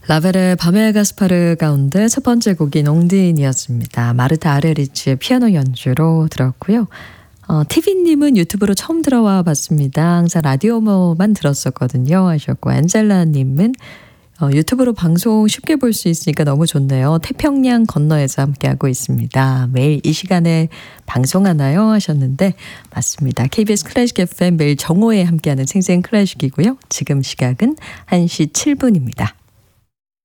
라벨의 밤의 가스파르 가운데 첫 번째 곡인 옹딘이었습니다. 마르타 아레리치의 피아노 연주로 들었고요. 티비님은 유튜브로 처음 들어와 봤습니다. 항상 라디오만 들었었거든요 하셨고, 안젤라님은 유튜브로 방송 쉽게 볼 수 있으니까 너무 좋네요. 태평양 건너에서 함께하고 있습니다. 매일 이 시간에 방송하나요? 하셨는데 맞습니다. KBS 클래식 FM 매일 정오에 함께하는 생생 클래식이고요. 지금 시각은 1시 7분입니다.